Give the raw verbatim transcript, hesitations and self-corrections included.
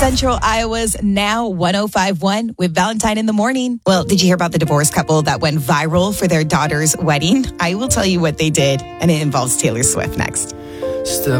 Central Iowa's Now one oh five point one with Valentine in the Morning. Well, did you hear about the divorced couple that went viral for their daughter's wedding? I will tell you what they did, and it involves Taylor Swift next. Still